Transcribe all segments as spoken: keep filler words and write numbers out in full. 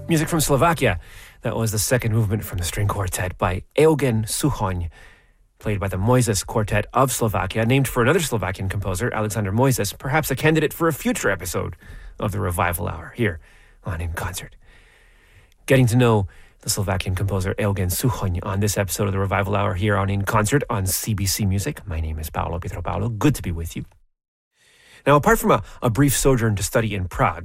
Music from Slovakia. That was the second movement from the string quartet by Eugen Suchoň, played by the Mojzes Quartet of Slovakia, named for another Slovakian composer, Alexander Mojzes, perhaps a candidate for a future episode of the Revival Hour here on In Concert. Getting to know the Slovakian composer Eugen Suchoň on this episode of the Revival Hour here on In Concert on C B C Music. My name is Paolo Pietropaolo. Good to be with you. Now, apart from a, a brief sojourn to study in Prague,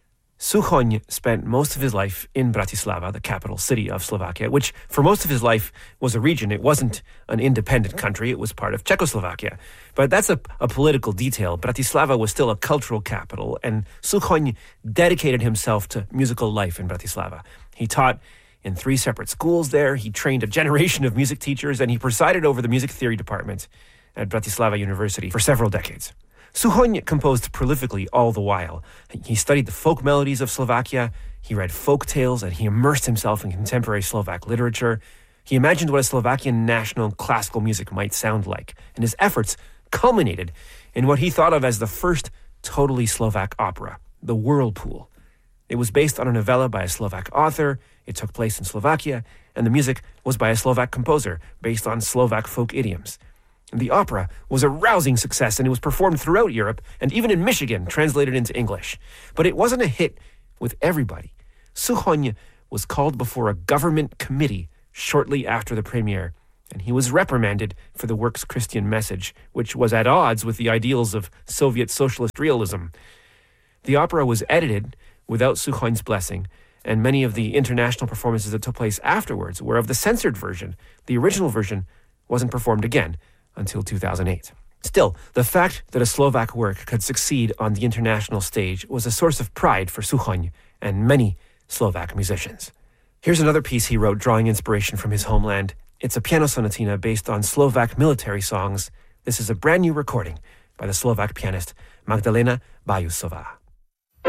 Suchoň spent most of his life in Bratislava, the capital city of Slovakia, which for most of his life was a region. It wasn't an independent country. It was part of Czechoslovakia. But that's a, a political detail. Bratislava was still a cultural capital, and Suchoň dedicated himself to musical life in Bratislava. He taught in three separate schools there. He trained a generation of music teachers, and he presided over the music theory department at Bratislava University for several decades. Suchoň composed prolifically all the while. He studied the folk melodies of Slovakia, he read folk tales, and he immersed himself in contemporary Slovak literature. He imagined what a Slovakian national classical music might sound like, and his efforts culminated in what he thought of as the first totally Slovak opera, The Whirlpool. It was based on a novella by a Slovak author, it took place in Slovakia, and the music was by a Slovak composer based on Slovak folk idioms. The opera was a rousing success, and it was performed throughout Europe and even in Michigan, translated into English. But it wasn't a hit with everybody. Suchoň was called before a government committee shortly after the premiere, and he was reprimanded for the work's Christian message, which was at odds with the ideals of Soviet socialist realism. The opera was edited without Suchoň's blessing, and many of the international performances that took place afterwards were of the censored version. The original version wasn't performed again until two thousand eight. Still, the fact that a Slovak work could succeed on the international stage was a source of pride for Suchoň and many Slovak musicians. Here's another piece he wrote drawing inspiration from his homeland. It's a piano sonatina based on Slovak military songs. This is a brand new recording by the Slovak pianist Magdalena Bajusová.